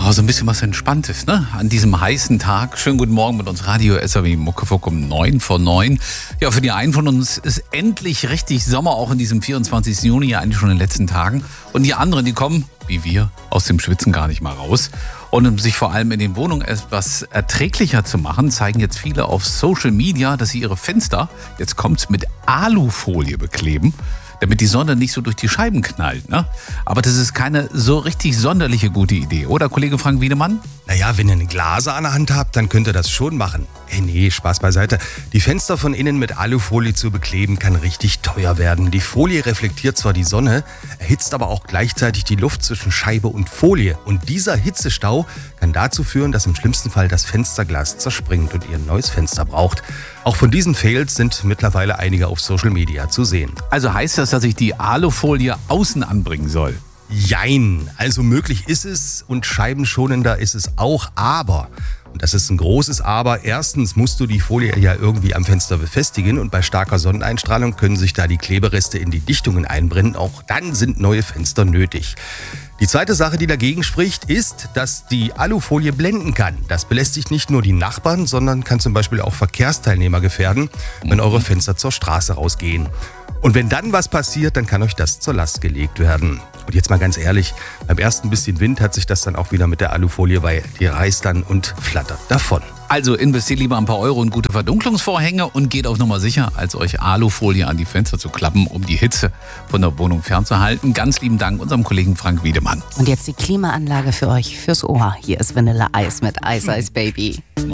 Ja, so ein bisschen was Entspanntes, ne? An diesem heißen Tag. Schönen guten Morgen mit uns Radio SAW Muckefuck um 9 vor 9. Ja, für die einen von uns ist endlich richtig Sommer, auch in diesem 24. Juni, ja eigentlich schon in den letzten Tagen. Und die anderen, die kommen, wie wir, aus dem Schwitzen gar nicht mal raus. Und um sich vor allem in den Wohnungen etwas erträglicher zu machen, zeigen jetzt viele auf Social Media, dass sie ihre Fenster, jetzt kommt's, mit Alufolie bekleben, damit die Sonne nicht so durch die Scheiben knallt, ne? Aber das ist keine so richtig sonderliche gute Idee, oder Kollege Frank Wiedemann? Naja, wenn ihr eine Glase an der Hand habt, dann könnt ihr das schon machen. Nee, Spaß beiseite. Die Fenster von innen mit Alufolie zu bekleben, kann richtig teuer werden. Die Folie reflektiert zwar die Sonne, erhitzt aber auch gleichzeitig die Luft zwischen Scheibe und Folie. Und dieser Hitzestau kann dazu führen, dass im schlimmsten Fall das Fensterglas zerspringt und ihr ein neues Fenster braucht. Auch von diesen Fails sind mittlerweile einige auf Social Media zu sehen. Also heißt das, dass ich die Alufolie außen anbringen soll? Jein, also möglich ist es und scheibenschonender ist es auch, aber, und das ist ein großes Aber, erstens musst du die Folie ja irgendwie am Fenster befestigen und bei starker Sonneneinstrahlung können sich da die Klebereste in die Dichtungen einbrennen, auch dann sind neue Fenster nötig. Die zweite Sache, die dagegen spricht, ist, dass die Alufolie blenden kann. Das belästigt nicht nur die Nachbarn, sondern kann zum Beispiel auch Verkehrsteilnehmer gefährden, wenn eure Fenster zur Straße rausgehen. Und wenn dann was passiert, dann kann euch das zur Last gelegt werden. Und jetzt mal ganz ehrlich, beim ersten bisschen Wind hat sich das dann auch wieder mit der Alufolie, weil die reißt dann und flattert davon. Also investiert lieber ein paar Euro in gute Verdunklungsvorhänge und geht auf Nummer sicher, als euch Alufolie an die Fenster zu klappen, um die Hitze von der Wohnung fernzuhalten. Ganz lieben Dank unserem Kollegen Frank Wiedemann. Und jetzt die Klimaanlage für euch fürs Ohr. Hier ist Vanille Eis mit Ice Ice Baby.